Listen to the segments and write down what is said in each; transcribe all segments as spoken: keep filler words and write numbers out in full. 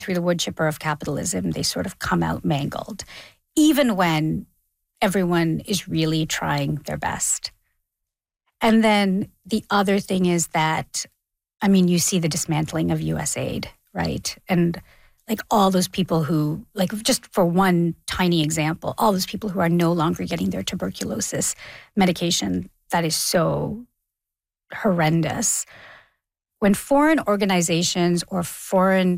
through the wood chipper of capitalism, they sort of come out mangled, even when everyone is really trying their best. And then the other thing is that, I mean, you see the dismantling of U S aid, right? And like all those people who, like just for one tiny example, all those people who are no longer getting their tuberculosis medication, that is so horrendous. When foreign organizations or foreign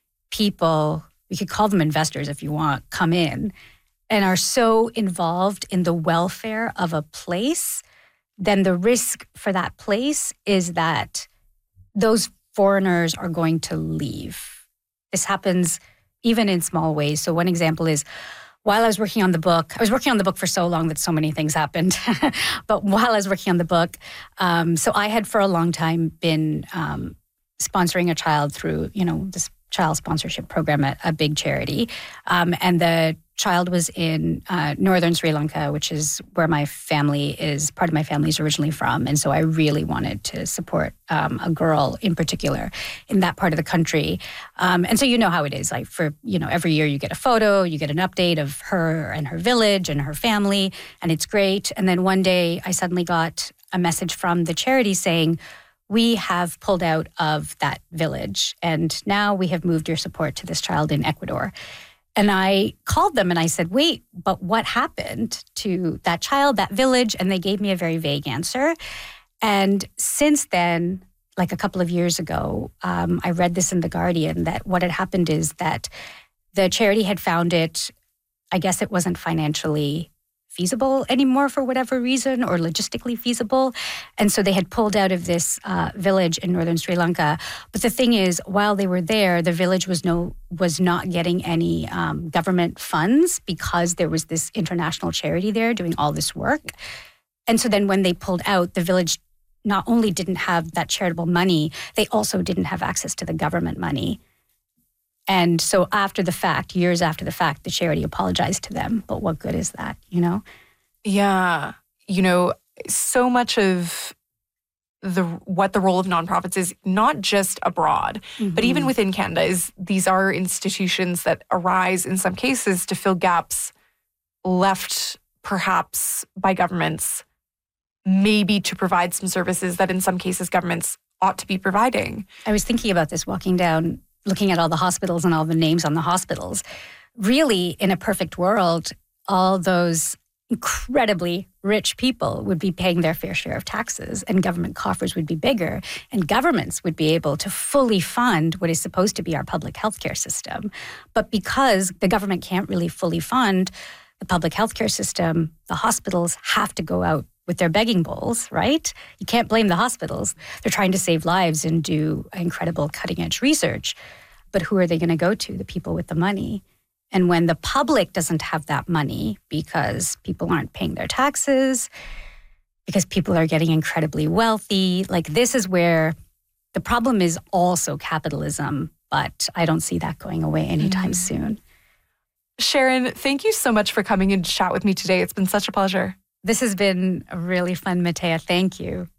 people, we could call them investors if you want, come in and are so involved in the welfare of a place, then the risk for that place is that those foreigners are going to leave. This happens even in small ways. So one example is, while I was working on the book, I was working on the book for so long that so many things happened. But while I was working on the book, um, so I had for a long time been um, sponsoring a child through, you know, this child sponsorship program at a big charity. Um, and the child was in uh, northern Sri Lanka, which is where my family is, part of my family is originally from. And so I really wanted to support um, a girl in particular in that part of the country. Um, and so you know how it is, like for, you know, every year you get a photo, you get an update of her and her village and her family, and it's great. And then one day I suddenly got a message from the charity saying, we have pulled out of that village and now we have moved your support to this child in Ecuador. And I called them and I said, wait, but what happened to that child, that village? And they gave me a very vague answer. And since then, like a couple of years ago, um, I read this in The Guardian that what had happened is that the charity had found it, I guess it wasn't financially feasible anymore for whatever reason, or logistically feasible. And so they had pulled out of this uh, village in northern Sri Lanka. But the thing is, while they were there, the village was no was not getting any um, government funds because there was this international charity there doing all this work. And so then when they pulled out, the village not only didn't have that charitable money, they also didn't have access to the government money. And so after the fact, years after the fact, the charity apologized to them. But what good is that, you know? Yeah. You know, so much of the what the role of nonprofits is, not just abroad, mm-hmm. but even within Canada, is these are institutions that arise in some cases to fill gaps left perhaps by governments, maybe to provide some services that in some cases governments ought to be providing. I was thinking about this walking down, looking at all the hospitals and all the names on the hospitals. Really, in a perfect world, all those incredibly rich people would be paying their fair share of taxes and government coffers would be bigger and governments would be able to fully fund what is supposed to be our public healthcare system. But because the government can't really fully fund the public healthcare system, the hospitals have to go out with their begging bowls, right? You can't blame the hospitals. They're trying to save lives and do incredible cutting-edge research. But who are they going to go to? The people with the money. And when the public doesn't have that money because people aren't paying their taxes, because people are getting incredibly wealthy, like this is where the problem is also capitalism, but I don't see that going away anytime mm. soon. Sharon, thank you so much for coming in to chat with me today. It's been such a pleasure. This has been really fun, Matea. Thank you.